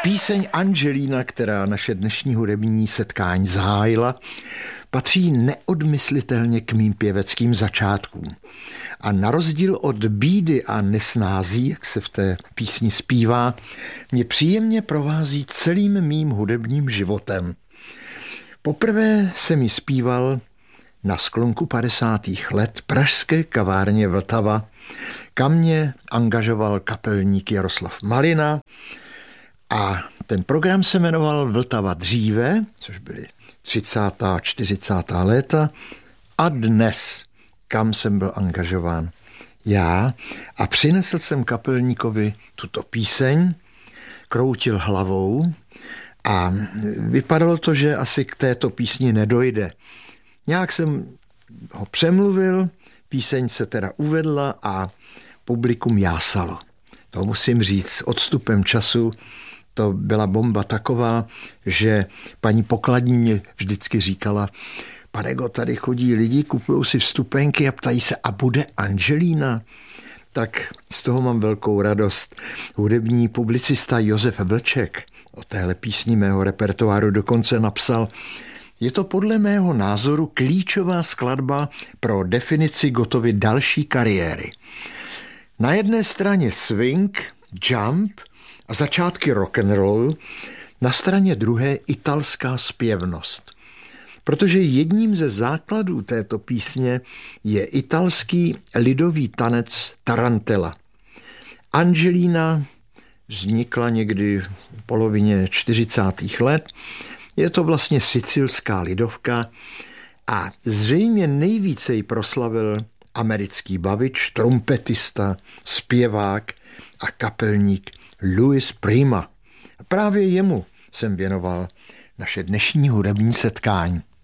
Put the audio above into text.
Píseň Angelina, která naše dnešní hudební setkání zahájila, patří neodmyslitelně k mým pěveckým začátkům. A na rozdíl od bídy a nesnází, jak se v té písni zpívá, mě příjemně provází celým mým hudebním životem. Poprvé jsem ji zpíval na sklonku 50. let pražské kavárně Vltava, kam mě angažoval kapelník Jaroslav Malina, a ten program se jmenoval Vltava dříve, což byly 30. a 40. léta, a dnes, kam jsem byl angažován já, a přinesl jsem kapelníkovi tuto píseň, kroutil hlavou a vypadalo to, že asi k této písni nedojde. Nějak jsem ho přemluvil, píseň se teda uvedla a publikum jásalo. To musím říct, s odstupem času to byla bomba taková, že paní pokladní mě vždycky říkala: Panego, tady chodí lidi, kupují si vstupenky a ptají se, a bude Angelina? Tak z toho mám velkou radost. Hudební publicista Josef Vlček o téhle písni mého repertoáru dokonce napsal: je to podle mého názoru klíčová skladba pro definici Gottovy další kariéry. Na jedné straně swing, jump a začátky rock'n'roll, na straně druhé italská zpěvnost. Protože jedním ze základů této písně je italský lidový tanec tarantella. Angelina vznikla někdy v polovině 40. let. Je to vlastně sicilská lidovka a zřejmě nejvíce ji proslavil americký bavič, trumpetista, zpěvák a kapelník Louis Prima. Právě jemu jsem věnoval naše dnešní hudební setkání.